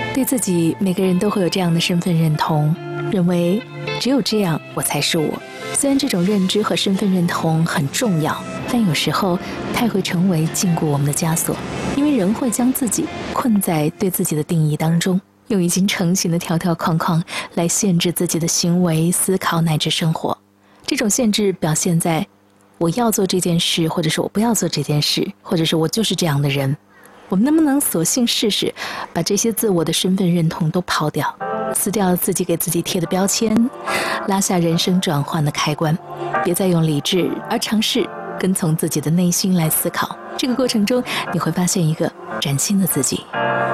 对自己，每个人都会有这样的身份认同，认为只有这样我才是我。虽然这种认知和身份认同很重要，但有时候它也会成为禁锢我们的枷锁，因为人会将自己困在对自己的定义当中，用已经成型的条条框框来限制自己的行为、思考乃至生活。这种限制表现在我要做这件事，或者是我不要做这件事，或者是我就是这样的人。我们能不能索性试试把这些自我的身份认同都抛掉，撕掉自己给自己贴的标签，拉下人生转换的开关，别再用理智，而尝试跟从自己的内心来思考。这个过程中，你会发现一个崭新的自己。